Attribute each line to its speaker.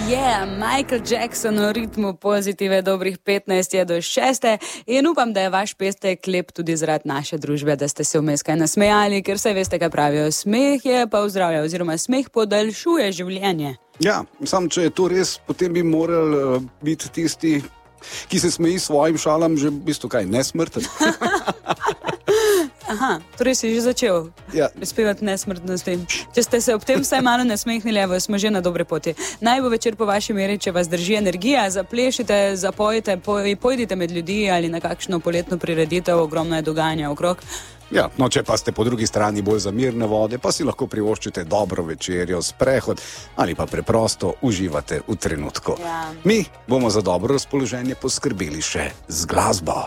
Speaker 1: Michael Jackson v ritmu Pozitive, dobrih 15 je do 6. In upam, da je vaš pestek lep tudi zaradi naše družbe, da ste se vmes kaj nasmejali, ker vse veste, kaj pravijo. Smeh je pa zdravje, oziroma smeh podaljšuje življenje.
Speaker 2: Ja, sam če je to res, potem bi moral biti tisti, ki se smeji svojim šalam, že v bistvu kaj, nesmrten.
Speaker 1: Aha, torej si že začel prispevati nesmrtnosti. Če ste se ob tem vsaj malo nasmehnili, evo, smo že na dobre poti. Naj bo večer po vaši meri, če vas drži energija, zaplešite, zapojite, pojdite med ljudi ali na kakšno poletno prireditev, ogromno je dogajanja okrog.
Speaker 2: Ja, no, če pa ste po drugi strani bolj za mirne vode, pa si lahko privoščite dobro večerjo, sprehod ali pa preprosto uživate v trenutku.
Speaker 1: Ja.
Speaker 2: Mi bomo za dobro razpoloženje poskrbeli še z glasbo.